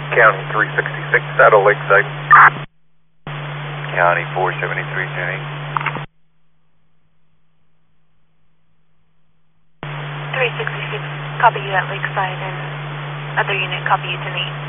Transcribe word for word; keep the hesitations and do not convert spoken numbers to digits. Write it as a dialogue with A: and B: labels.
A: County three sixty-six, Saddle Lakeside.
B: County four seventy-three, ten eight.
C: three sixty-six, copy you at Lakeside, and other unit, copy you ten eight.